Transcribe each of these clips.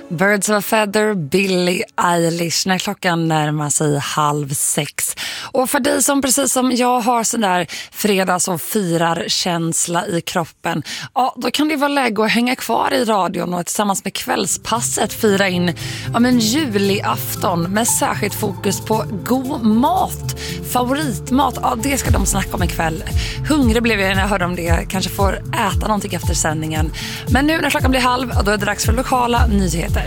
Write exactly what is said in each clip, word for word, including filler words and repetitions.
Birds of a Feather, Billie Eilish, när klockan närmar sig halv sex. Och för dig som precis som jag har sån där fredags- och firar-känsla i kroppen, ja, då kan det vara läge att hänga kvar i radion och tillsammans med kvällspasset fira in ja, men juliafton med särskilt fokus på god mat, favoritmat. Ja, det ska de snacka om ikväll. Hungrig blev jag när jag hörde om det. Kanske får äta någonting efter sändningen. Men nu när klockan blir halv, då är det dags för lokala nyheter.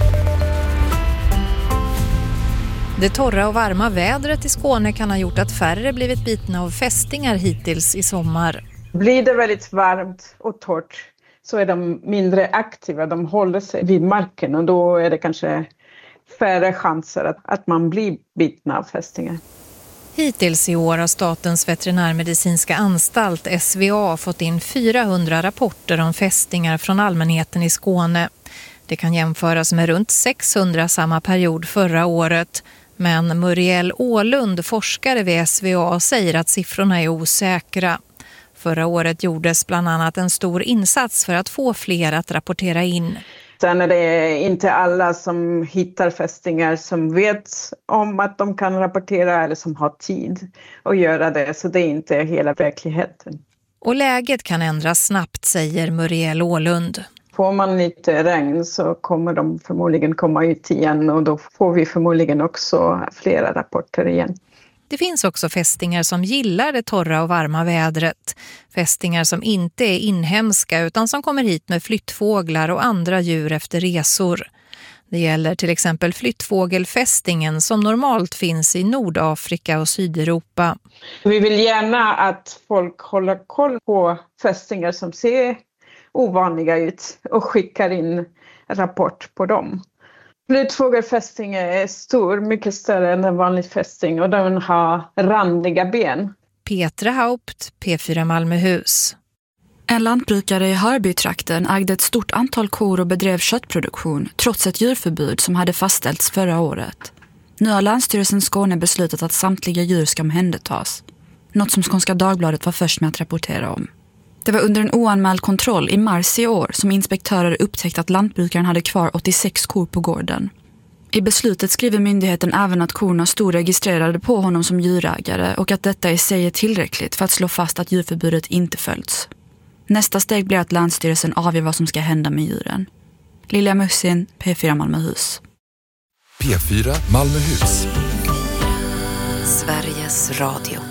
Det torra och varma vädret i Skåne kan ha gjort att färre blivit bitna av fästingar hittills i sommar. Blir det väldigt varmt och torrt så är de mindre aktiva. De håller sig vid marken och då är det kanske färre chanser att, att man blir bitna av fästingar. Hittills i år har Statens veterinärmedicinska anstalt S V A fått in fyrahundra rapporter om fästingar från allmänheten i Skåne. Det kan jämföras med runt sexhundra samma period förra året. Men Muriel Ålund, forskare vid S V A, säger att siffrorna är osäkra. Förra året gjordes bland annat en stor insats för att få fler att rapportera in. Sen är det inte alla som hittar fästingar som vet om att de kan rapportera eller som har tid att göra det. Så det är inte hela verkligheten. Och läget kan ändras snabbt, säger Muriel Ålund. Får man lite regn så kommer de förmodligen komma ut igen och då får vi förmodligen också flera rapporter igen. Det finns också fästingar som gillar det torra och varma vädret. Fästingar som inte är inhemska utan som kommer hit med flyttfåglar och andra djur efter resor. Det gäller till exempel flyttfågelfästingen som normalt finns i Nordafrika och Sydeuropa. Vi vill gärna att folk håller koll på fästingar som ser ovanliga ut och skickar in rapport på dem. Flyttfågelfästing är stor, mycket större än en vanlig fästing och den har randiga ben. Petra Haupt, P fyra Malmöhus. En lantbrukare i Hörbytrakten ägde ett stort antal kor och bedrev köttproduktion trots ett djurförbud som hade fastställts förra året. Nu har Länsstyrelsen Skåne beslutat att samtliga djur ska omhändertas. Något som Skånska Dagbladet var först med att rapportera om. Det var under en oanmäld kontroll i mars i år som inspektörer upptäckte att lantbrukaren hade kvar åttiosex kor på gården. I beslutet skriver myndigheten även att korna stod registrerade på honom som djurägare och att detta i sig är tillräckligt för att slå fast att djurförbudet inte följts. Nästa steg blir att Länsstyrelsen avgör vad som ska hända med djuren. Lilja Mussin, P fyra Malmöhus. P fyra Malmöhus. Sveriges Radio.